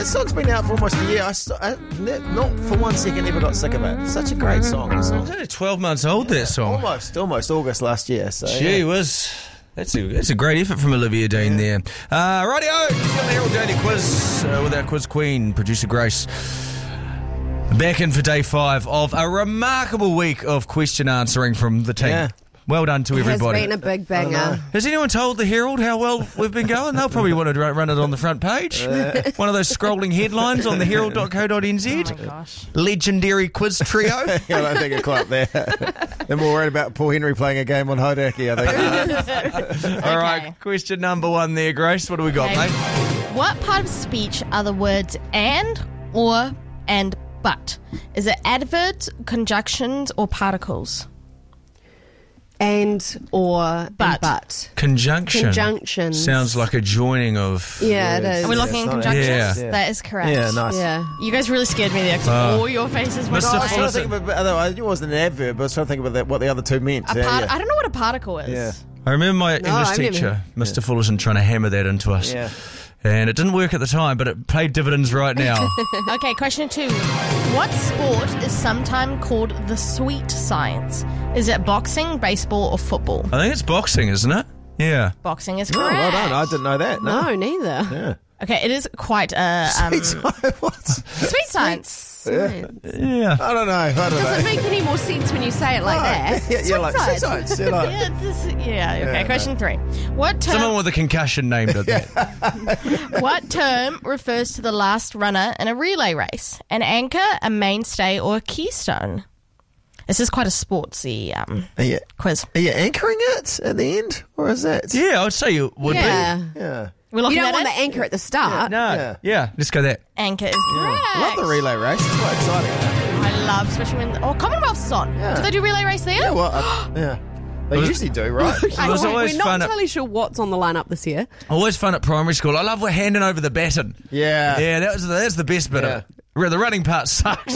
This song's been out for almost a year. Not for 1 second ever got sick of it. It's such a great song. It's only 12 months old, that song. Almost August last year. So, Gee whiz. That's a great effort from Olivia Dean there. Rightio, it's got the Herald Daily Quiz with our quiz queen, producer Grace. Back in for day 5 of a remarkable week of question answering from the team. Yeah. Well done to everybody. It has been a big banger. Has anyone told the Herald how well we've been going? They'll probably want to run it on the front page. One of those scrolling headlines on theherald.co.nz. Oh my gosh. Legendary quiz trio. I don't think it'll quite there. They're more worried about Paul Henry playing a game on Hodaki, I think. All right, question number 1 there, Grace. What do we got, Okay. mate? What part of speech are the words and, or, and but? Is it adverbs, conjunctions, or particles? And or But. but. Conjunction. Conjunctions. Sounds like a joining of... Yeah, it is. Are we looking at it's not- conjunctions? Yeah. That is correct. Yeah, nice. Yeah. You guys really scared me there because all your faces were Mr. I was trying to Fuller- think about, although it wasn't an adverb, but I was trying to think about what the other two meant. I don't know what a particle is. Yeah. I remember my English I've never- teacher, Mr. Fullerton, trying to hammer that into us. Yeah. And it didn't work at the time, but it paid dividends right now. Okay, question 2. What sport is sometimes called the sweet science? Is it boxing, baseball, or football? I think it's boxing, isn't it? Yeah. Boxing is Oh, correct. well done. I didn't know that. No. No, neither. Yeah. Okay, it is quite a What? sweet science. Yeah. I don't know. Doesn't make any more sense when you say it like that. Yeah, you're like, Sweet science. You're like, Okay, question 3. What Someone term, with a concussion named it that. what term refers to the last runner in a relay race? An anchor, a mainstay, or a keystone? This is quite a sportsy quiz. Are you anchoring it at the end? Or is that? Yeah, I'd say you would Yeah. Yeah. We're You looking don't at want it. the anchor at the start. be. No. Yeah. Yeah, let's go that. Anchor is correct. Love the relay race. It's quite exciting. I love, especially when Commonwealth's is on. Yeah. Do they do relay race there? Yeah, well, yeah. They usually do, right? It was always We're not fun. entirely sure what's on the lineup this year. Always fun at primary school. I love handing over the baton. Yeah. Yeah, that's the best bit Yeah. of it. The running part sucks.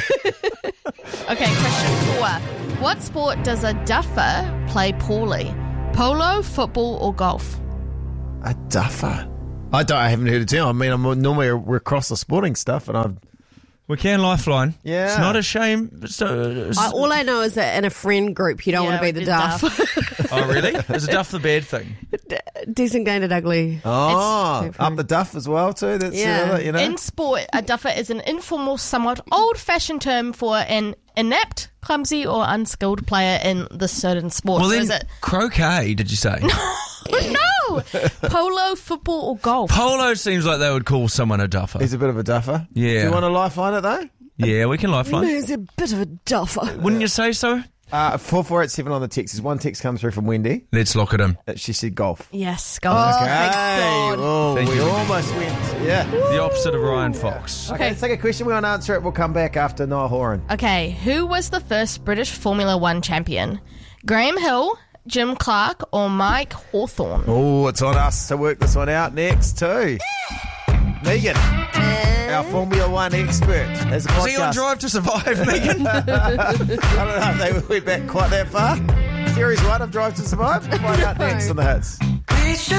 Okay, question 4. What sport does a duffer play poorly? Polo, football, or golf? A duffer. I haven't heard it too. I mean, normally we're across the sporting stuff, and I've. We can lifeline. Yeah. It's not a shame. All I know is that in a friend group, you don't want to be the duff. Oh, really? Is a duff the bad thing? Designated ugly. Oh, up the duff as well too. That's Yeah. you know. In sport, a duffer is an informal, somewhat old-fashioned term for an inept, clumsy, or unskilled player in the certain sport. Well, So then, is it croquet, did you say? no polo, football, or golf? Polo seems like they would call someone a duffer. He's a bit of a duffer. Yeah. Do you want a lifeline it though? Yeah, we can lifeline. He's a bit of a duffer. Wouldn't you say so? 4487 on the text. There's one text comes through from Wendy. Let's lock it in. She said golf. Yes, golf. thank God. Oh, Thank we you, Wendy. almost went. Yeah. The opposite of Ryan Fox. Okay, let's take a question. We won't answer it. We'll come back after Noah Horan. Okay, who was the first British Formula One champion? Graham Hill, Jim Clark, or Mike Hawthorne? Oh, it's on us to work this one out next too. Megan, our Formula One expert, has a Was he on podcast. Drive to Survive, Megan? I don't know if they went back quite that far. Series 1 of Drive to Survive. We'll find out next on the Hits.